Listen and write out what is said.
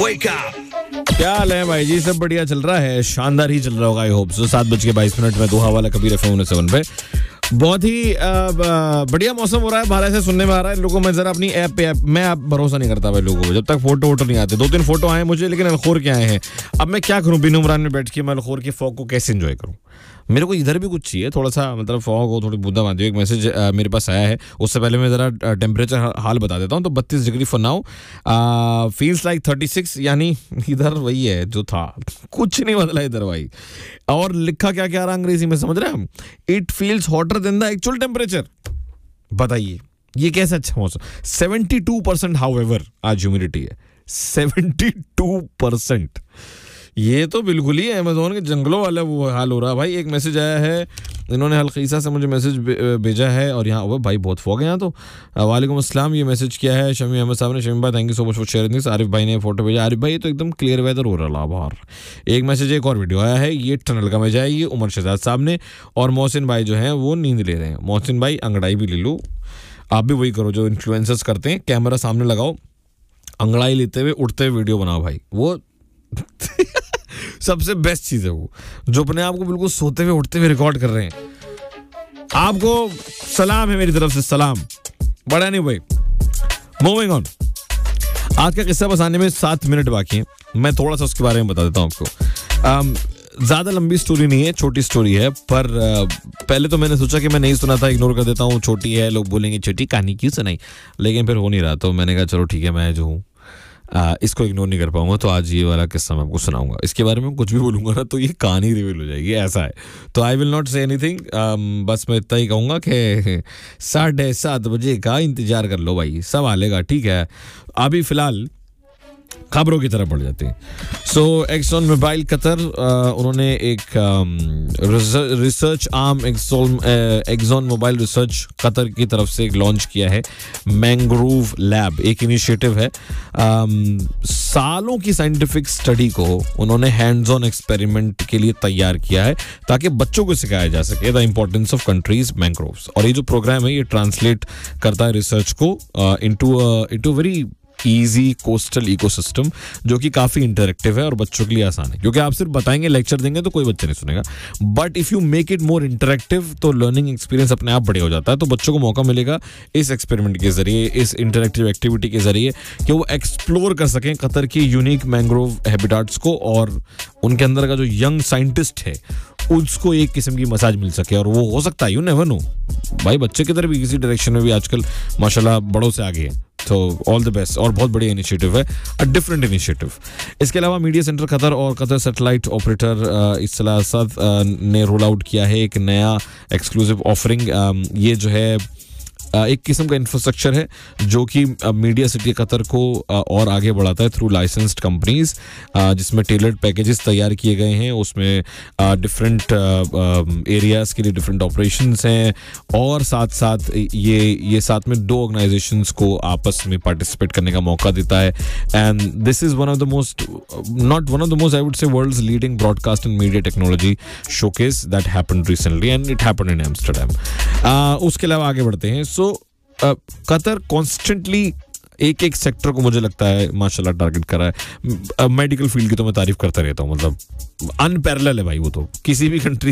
Wake up! क्या हाल है भाई जी? सब बढ़िया चल रहा है, शानदार ही चल रहा होगा। I hope so. 7:22 में 2 हवाला कबीर FM 7 पे बहुत ही बढ़िया मौसम हो रहा है। बाहर से सुनने में आ रहा है लोगों में जरा अपनी ऐप पे मैं आप भरोसा नहीं करता भाई लोगों को, जब तक फोटो नहीं आते। 2-3 फोटो आए मुझे, लेकिन अलखोर के आए हैं। अब मैं क्या करूं, बिन उमरान में बैठ के मैं अलखोर के फॉग को कैसे एंजॉय करूं? मेरे को इधर भी कुछ चाहिए, थोड़ा सा मतलब फॉग हो, थोड़ी बूंदा बांधी। एक मैसेज मेरे पास आया है, उससे पहले मैं जरा टेम्परेचर हाल बता देता हूँ। तो 32 degree for now, feels like 36, यानी इधर वही है जो था, कुछ नहीं बदला इधर भाई। और लिखा क्या क्या रहा अंग्रेजी में, समझ रहे हैं हम? It feels hotter then the actual temperature. बताइए ये कैसा अच्छा मौसम। 72% हाउएवर आज ह्यूमिडिटी है, 72%। ये तो बिल्कुल ही अमेज़न के जंगलों वाला वो हाल हो रहा है भाई। एक मैसेज आया है, इन्होंने हल्कीसा से मुझे मैसेज भेजा है, और यहाँ भाई बहुत फॉग है यहाँ तो। वालेकुम अस्सलाम, ये मैसेज किया है शमी अहमद साहब ने। शमी भाई thank you so much for sharing this. Arif भाई ने फोटो भेजा। आरिफ भाई ये तो एकदम क्लियर वेदर हो रहा है बाहर। एक मैसेज, एक और वीडियो आया है, ये टनल का मजा है, ये उमर शहजाद साहब ने। और मोहसिन भाई जो हैं वो नींद ले रहे हैं। मोहसिन भाई अंगड़ाई भी ले लो, आप भी वही करो जो इन्फ्लुएंसर्स करते हैं, कैमरा सामने लगाओ, अंगड़ाई लेते हुए उठते हुए वीडियो बनाओ भाई। वो सबसे बेस्ट चीज है वो, जो अपने आप को बिल्कुल सोते हुए उठते हुए रिकॉर्ड कर रहे हैं। आपको सलाम है मेरी तरफ से, सलाम। बड़ा नहीं भाई। मूविंग ऑन, आज का किस्सा बस आने में 7 मिनट बाकी है। मैं थोड़ा सा उसके बारे में बता देता हूँ आपको। ज्यादा लंबी स्टोरी नहीं है, छोटी स्टोरी है। पर पहले तो मैंने सोचा कि मैं नहीं सुना था, इग्नोर कर देता हूँ, छोटी है, लोग बोलेंगे छोटी कहानी क्यों सुनाई, लेकिन फिर हो नहीं रहा। तो मैंने कहा चलो ठीक है, मैं जो हूँ इसको इग्नोर नहीं कर पाऊंगा, तो आज ये वाला किस्सा मैं आपको सुनाऊंगा। इसके बारे में कुछ भी बोलूंगा ना तो ये कहानी रिवील हो जाएगी, ऐसा है। तो I will not say anything, बस मैं इतना ही कहूंगा कि 7:30 बजे का इंतजार कर लो भाई, सब आलेगा, ठीक है। अभी फिलहाल खबरों की तरफ बढ़ जाते हैं। सो एक्सॉन मोबाइल कतर, उन्होंने एक research arm axon mobile research Qatar की तरफ से एक लॉन्च किया है, मैंग्रोव लैब। एक इनिशिएटिव है, सालों की साइंटिफिक स्टडी को उन्होंने हैंड्स ऑन एक्सपेरिमेंट के लिए तैयार किया है, ताकि बच्चों को सिखाया जा सके the importance of countries mangroves. और ये जो प्रोग्राम है ये ट्रांसलेट करता है रिसर्च को into very easy coastal ecosystem, जो कि काफी इंटरेक्टिव है और बच्चों के लिए आसान है। क्योंकि आप सिर्फ बताएंगे, लेक्चर देंगे तो कोई बच्चा नहीं सुनेगा, but if you make it more interactive तो लर्निंग एक्सपीरियंस अपने आप बढ़िया हो जाता है। तो बच्चों को मौका मिलेगा इस एक्सपेरिमेंट के जरिए, इस इंटरेक्टिव एक्टिविटी के जरिए, कि वो एक्सप्लोर कर सकें कतर की यूनिक मैंग्रोव हैबिटाट्स को, और उनके अंदर का जो यंग साइंटिस्ट है उसको एक किस्म की मसाज मिल सके। और वो हो सकता है, यू नेवर नो भाई, बच्चे की तरफ भी किसी डायरेक्शन में भी आजकल माशाल्लाह बड़ों से आगे है। तो ऑल द बेस्ट, और बहुत बढ़िया इनिशिएटिव है, अ डिफरेंट इनिशिएटिव। इसके अलावा मीडिया सेंटर कतर और कतर सैटेलाइट ऑपरेटर इस्लासात ने रोल आउट किया है एक नया एक्सक्लूसिव ऑफरिंग। ये जो है एक किस्म का इंफ्रास्ट्रक्चर है जो कि मीडिया सिटी कतर को और आगे बढ़ाता है थ्रू लाइसेंस्ड कंपनीज, जिसमें टेलर्ड पैकेजेस तैयार किए गए हैं। उसमें डिफरेंट एरियाज के लिए डिफरेंट ऑपरेशंस हैं, और साथ साथ ये साथ में 2 ऑर्गेनाइजेशंस को आपस में पार्टिसिपेट करने का मौका देता है। And this is one of the most, not one of the most, I would say world's leading broadcast and media technology showcase that happened recently, and it happened in Amsterdam. उसके अलावा आगे बढ़ते हैं। कतर कॉन्स्टेंटली एक sector को मुझे लगता है माशाल्लाह टारगेट कर रहा है। मेडिकल फील्ड की तो मैं तारीफ करता रहता हूँ, मतलब अनपैरेलल है भाई वो तो, किसी भी कंट्री